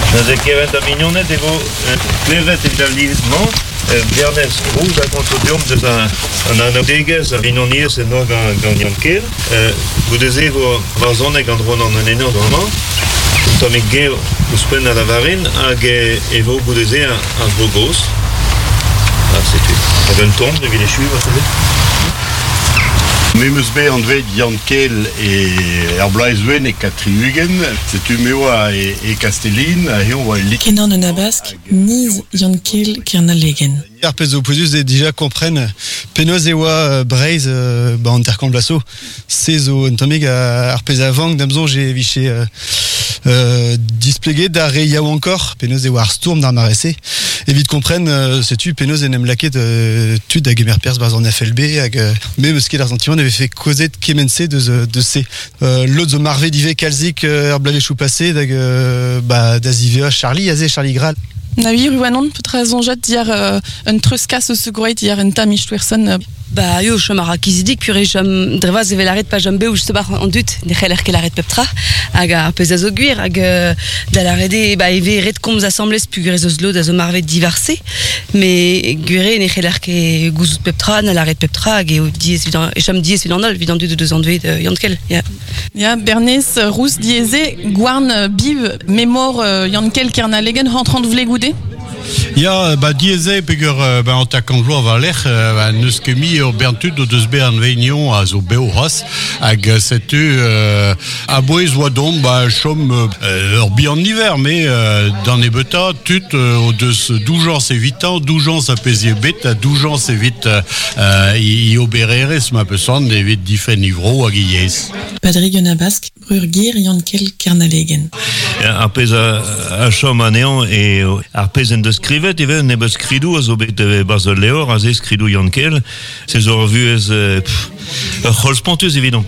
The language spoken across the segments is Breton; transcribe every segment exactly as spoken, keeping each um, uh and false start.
Nas ekevent a mignonnet ego klevet egalissement Bernès Rouge a controdium deus an anadegez a vinoniez en oa gant Yankel. Goudeze vo varzoneg an dron an eneno dorman. Tom e ger ouspen a la varin hag evo goudeze an vogos. Ah, c'est tout. Hag un tombe de vilechu, va savet. Memeus be an dved Yankel e ar blaizwen e Katrihugen, setu meoa e, e Castellin, a heon oa lik. Kenan an abask, niz Yankel kernalegen. Ar pez o pouzus e dija kompren penoz e oa breiz euh, ba an terkamp blaso. Se zo un tomig ar pez avang damzon je viche euh, euh, displeget da re yaou ankor, penoz e oa ar stourm d'ar marese. Evit kompren, euh, setu penoz en em laket euh, tud hag emer pers baz an F L B hag euh, me eus ket ar sentiment avait fait causer de kemense de de ces euh, l'autre zo marvé dive kalzik euh, ar blave chou passé dag euh, bah d'azivea Charlie azé Charlie Graal. Na oui, ruanon, petra zonjet diar uh, un truskas o segouret diar un tam ichtwersen. Uh. Bah yo, chom ar akizidik, pure chom drevaz evel arret pa jambe ou juste bar en dut, ne c'heller ket l'arret peptra, hag ar pez a zo gwir, hag uh, da l'arrede, bah eve ret komz assemblez pu gure zo zlo da zo marvet diverse, me gure ne c'heller ket gouzout peptra, na l'arret peptra, hag eo diez vidan, e chom diez vidan ol, vidan dut de deus an dved uh, Yankel, ya. Ya, Bernès Rousse dieze, gouarn uh, biv, memor uh, Yankel kernalegen, rentrant vle goude. Ja, ba dieze pegur ba an takan vlo va l'ech ba neus ket mi ur berntud o deus be an veignon a zo beo ras hag setu euh, a boez oa don ba chom euh, ur bi an niver me euh, dan e beta tut euh, o deus doujans evitant doujans a pezie bet a doujans evit euh, i, i obererez ma peusant evit difen ivro hag i yez. Padrig an abask, brur gir Yankel kernalegen. Ar pez a, a chom anean e ar pez en deus skrivet eve ne beus skridou a zo bet bazol leor a ze skridou Yankel se zo revuez euh, ur c'holspontuz evidemment.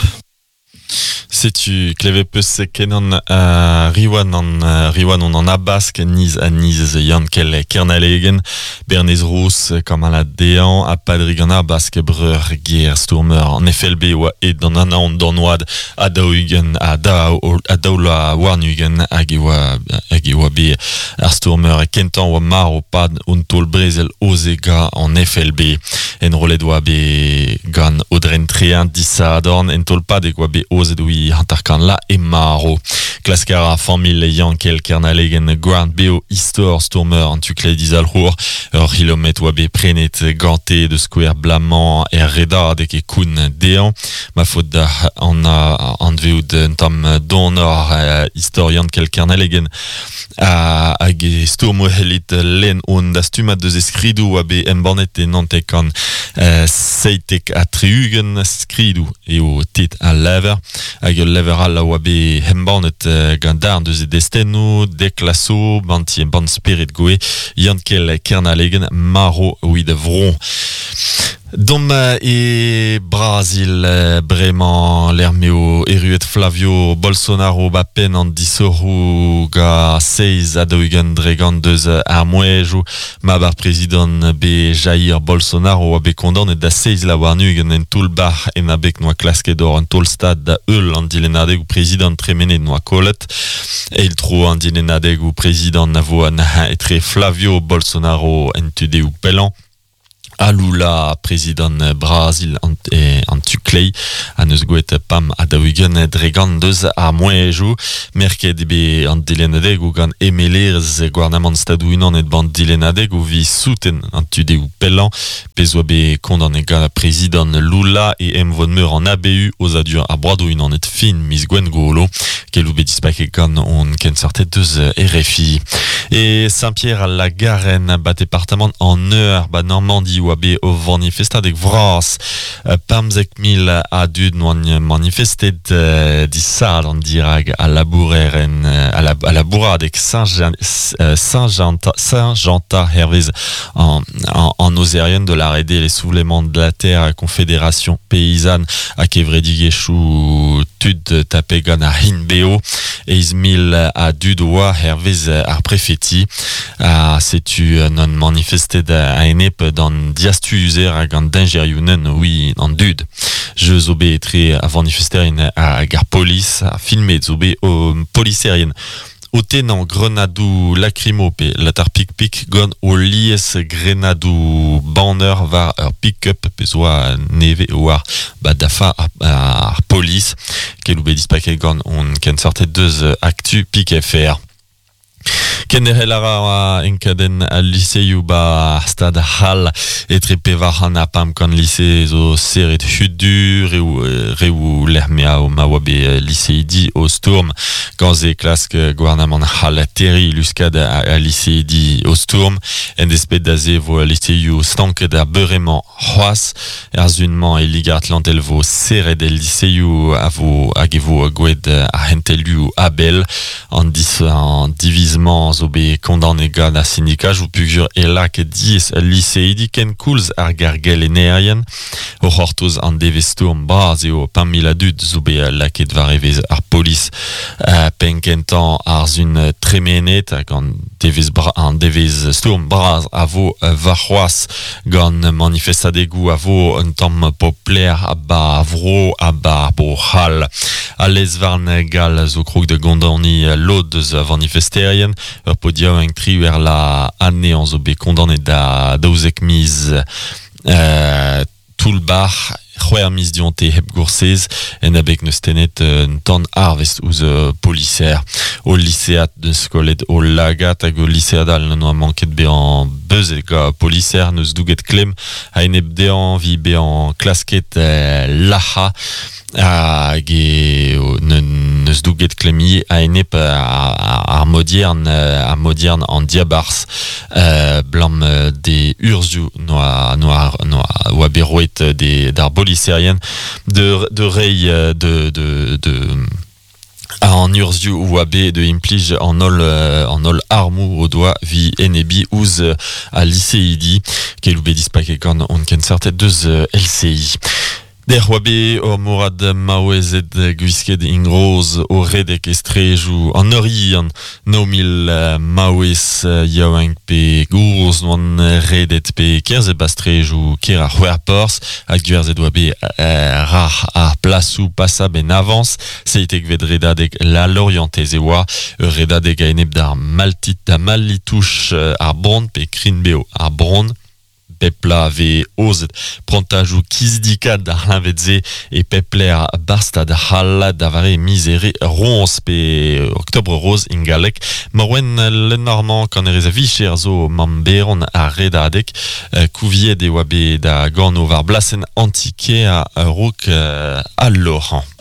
Setu kleve peus kenan uh, riwan an uh, riwan on an abask niz a niz Yankel kernalegen Bernès Rousse kam a la dean a padrig an abask breur ger stourmeur an F L B oa et dan an an dan oad a daougen a da a daoula warnugen hag oa hag oa be ar stourmeur kentan oa mar o pad un tol brezel ozega an F L B en rolet oa be gant odren trean disa adorn en tol pad e oa be ozed oui hantarkan la e maro. Klaskara famil Yankel kernalegen Grand Beo Histor Stormer an tukle dizal hor ur hilomet oa be prenet gante de skouer blamant e reda dek e koun dean ma faute da an an dveout un tam donor uh, Histor Yankel kernalegen a hag e stormo helit len on da stumat deus e skridou oa be en banet e nantek an uh, seitek a triugen skridou e o tit a lever hag ul lever al oa be hembanet uh, gant darn deus e destenno deklaso banti en bant spirit goe Yankel kernalegen maro ouid vron. Dom e Brasil bremañ l'ermeo eruet Flavio Bolsonaro ba pen an disorou ga seiz adoigen dregan deus ar mouejou ma bar prezident be Jair Bolsonaro a be kondan et da seiz la warnugen en toul bar en a bek noa klaskedor an tol stad da eul an dilenadeg ou prezident tremenet noa kolet e il tro an dilenadeg ou prezident na vo an etre Flavio Bolsonaro en tude ou pelan Alula président Brasil an, e, an tuklei an eus gouet pam a daougen dregan deus a mouejou merket be an dilenadeg ou gant emelerz gouarnamant stadouinan et bant dilenadeg ou vi souten an tude ou pelan pez oa be kondan e gant président Lula e em von meur an A B U oz adur a bradouinan et fin mis gwen golo kel ou be dispak e gant on ken sortet deus R F I e Saint-Pierre à la Garenne ba département en eur ba Normandie ou be o manifestad ek vras uh, pamzek mil a dud noan manifestet uh, disad an dirag a laboureren uh, a, la, a labourad ek Saint-Jeanta Saint hervez en, en, en ozerien de la rede les soulèvements de la terre confédération paysanne a kevredigechou tud tapegan a hinbeo eiz mil a dud oa hervez ar prefeti a uh, setu uh, non manifestet a enep dan diastu user a gant d'ingerionen oui an dud. Je zo be etre a manifesterien a gar polis a filmet zo be o poliserien o tenant grenadou lacrymo pe latar pic-pic gant o lies grenadou banner var ur pick-up pe zo a neve ou ar ba dafa ar, ar police kel ou be dispaket gant on ken sortet deus actu pic F R. Ken ere lara enkaden al lycéu ba stad hal etre pevar an apam kan lycée zo seret hudu reu reu lermea o ma wabe lycée di o Sturm gant e klask gouvernement hal terri luskad a lycée di o Sturm en despet da ze vo lycéu stanket ar beurement c'hoaz erzunman e ligart lantel vo seret el lycéu a vo hag e vo gwed a hentelu abel an dis an divisement zo be condamné gant a syndicat jou pugur e lak diez lycée di ken koulz ar gargel enerien o c'hortoz an devez Sturm braz eo pam mil adud zo be laket var evez ar polis uh, penkentan ar zun tremenet gant devez bra, an devez Sturm braz a vo uh, var c'hoaz gant manifestadegou a vo un tamm popler a ba vro a ba bo hal a lez varn gal zo krog de gondorni lod deus manifesterien ur podia eng tri wer la ane an zo be condamné da daouzek miz euh, tout le bar c'hwer miz dionte hep goursez en abek neus tenet un tan arvest ouz uh, policer o lycéat de skolet o lagat hag o lycéadal nan oa manket be an beuz e ga policer neus douget klem a en eb dean vi be an klasket uh, laha hag e neus douget klemiye a en eb ar modern ar modern an diabars uh, blam uh, de urzioù noa noa noa oa beroet de d'ar polisserien de de rei de de de en urzioù ou abe de implij en ol uh, en ol armou o doa vi enebi ouz uh, a lycéidi kel ou be dispaket gant on ken sortet deus uh, L C I. Der oabe o morad maouezet gwisket ingroz o redek estrejou an ori an no mil uh, maouez uh, yaouenk pe gourz noan redet pe kerze bastrejou ker ar c'hwer porz hag gwerzet oabe uh, rar ar plasou pasa ben avans seitek ved redadek la lorientez e oa ur redadek a enep d'ar maltit da malitouch uh, ar brond pe krin beo ar brond pepla ve ozet prontajou kizdikad d'ar lavetze e pepler barstad hal davare mizere ronz pe octobre rose ingalek morwen le normand kan erez a vicher zo mamberon a redadek uh, kouviet e oabe da gant o var blasen antike a rok uh, al Laurent.